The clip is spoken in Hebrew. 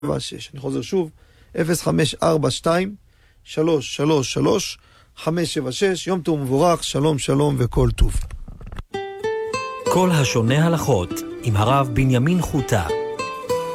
אני חוזר שוב, 0542-333-576, יום טוב מבורך, שלום שלום וכל טוב. כל השונה הלכות עם הרב בנימין חוטה.